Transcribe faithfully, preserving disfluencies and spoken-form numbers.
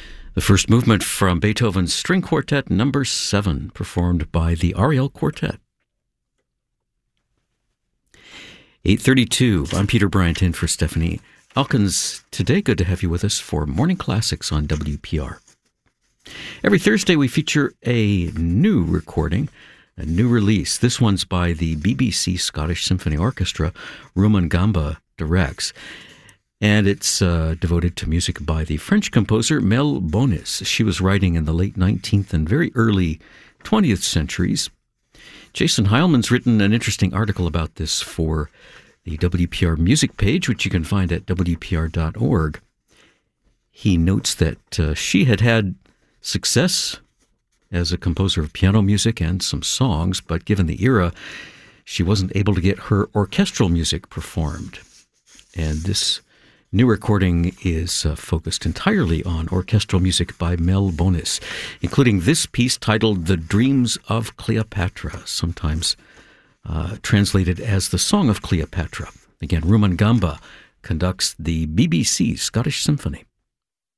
The first movement from Beethoven's String Quartet number seven, performed by the Ariel Quartet. eight thirty-two, I'm Peter Bryant in for Stephanie Elkins. Today, good to have you with us for Morning Classics on W P R. Every Thursday, we feature a new recording, a new release. This one's by the B B C Scottish Symphony Orchestra. Rumangamba directs. And it's uh, devoted to music by the French composer Mel Bonis. She was writing in the late nineteenth and very early twentieth centuries. Jason Heilman's written an interesting article about this for the W P R music page, which you can find at W P R dot org. He notes that uh, she had had success as a composer of piano music and some songs, but given the era, she wasn't able to get her orchestral music performed. And this new recording is uh, focused entirely on orchestral music by Mel Bonis, including this piece titled The Dreams of Cleopatra, sometimes uh, translated as The Song of Cleopatra. Again, Rumangamba conducts the B B C Scottish Symphony.